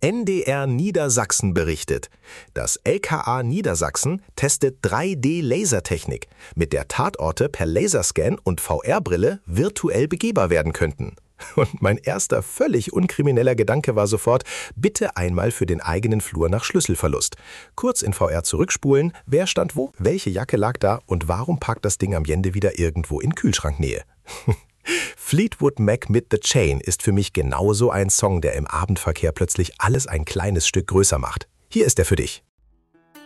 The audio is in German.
NDR Niedersachsen berichtet. Das LKA Niedersachsen testet 3D-Lasertechnik, mit der Tatorte per Laserscan und VR-Brille virtuell begehbar werden könnten. Und mein erster völlig unkrimineller Gedanke war sofort, bitte einmal für den eigenen Flur nach Schlüsselverlust. Kurz in VR zurückspulen, wer stand wo, welche Jacke lag da und warum parkt das Ding am Ende wieder irgendwo in Kühlschranknähe? Fleetwood Mac mit The Chain ist für mich genauso ein Song, der im Abendverkehr plötzlich alles ein kleines Stück größer macht. Hier ist er für dich.